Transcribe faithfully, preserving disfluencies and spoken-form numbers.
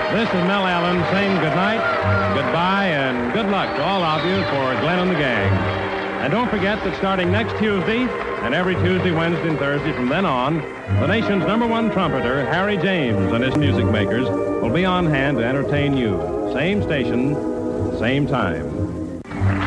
This is Mel Allen saying good night, goodbye, and good luck to all of you for Glenn and the gang. And don't forget that starting next Tuesday, and every Tuesday, Wednesday, and Thursday from then on, the nation's number one trumpeter, Harry James, and his music makers will be on hand to entertain you. Same station, same time.